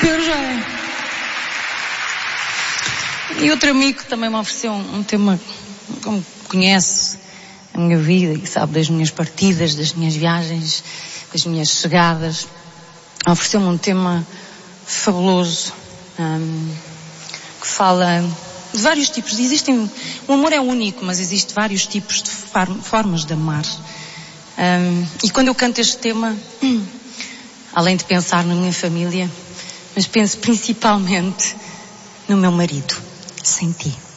Eu já. E outro amigo também me ofereceu um tema, como conhece a minha vida e sabe das minhas partidas, das minhas viagens, das minhas chegadas, ofereceu-me um tema fabuloso, que fala de vários tipos. O amor é único, mas existem vários tipos de formas de amar. E quando eu canto este tema, além de pensar na minha família, mas penso principalmente no meu marido, sem ti.